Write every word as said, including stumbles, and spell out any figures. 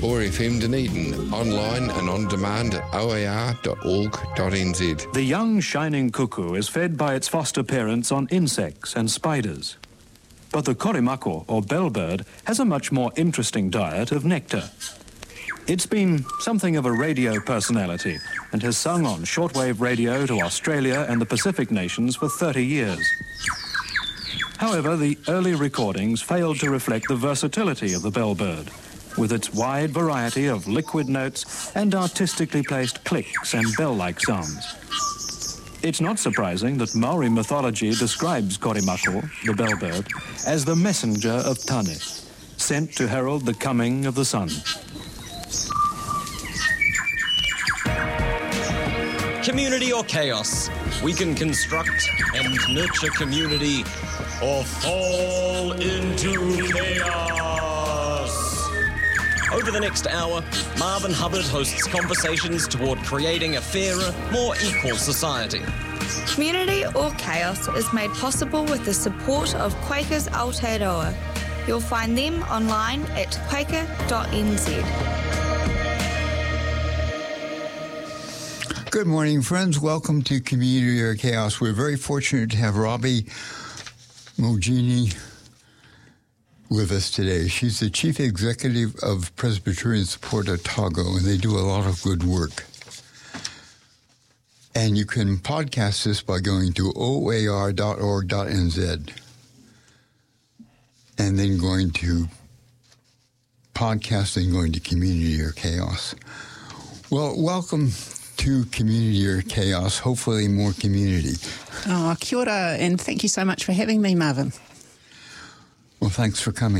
or F M Dunedin, online and on demand at o a r dot org dot n z. The young shining cuckoo is fed by its foster parents on insects and spiders. But the korimako, or bellbird, has a much more interesting diet of nectar. It's been something of a radio personality and has sung on shortwave radio to Australia and the Pacific nations for thirty years. However, the early recordings failed to reflect the versatility of the bellbird, with its wide variety of liquid notes and artistically placed clicks and bell-like sounds. It's not surprising that Maori mythology describes korimako, the bellbird, as the messenger of Tane, sent to herald the coming of the sun. Community or chaos? We can construct and nurture community or fall into chaos. Over the next hour, Marvin Hubbard hosts conversations toward creating a fairer, more equal society. Community or Chaos is made possible with the support of Quakers Aotearoa. You'll find them online at quaker dot n z. Good morning, friends. Welcome to Community or Chaos. We're very fortunate to have Robbie Mogini with us today. She's the Chief Executive of Presbyterian Support Otago, and they do a lot of good work. And you can podcast this by going to o a r dot org dot n z and then going to podcast and going to Community or Chaos. Well, welcome to Community or Chaos, hopefully more community. Oh, kia ora, and thank you so much for having me, Marvin. Well, thanks for coming.